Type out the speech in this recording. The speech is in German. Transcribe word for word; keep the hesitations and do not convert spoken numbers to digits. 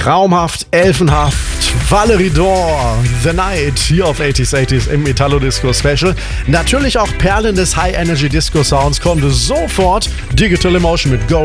Traumhaft, elfenhaft, Valerie Dore, The Night, hier auf achtziger achtziger im Italo Disco Special. Natürlich auch Perlen des High Energy Disco Sounds kommt sofort. Digital Emotion mit Go.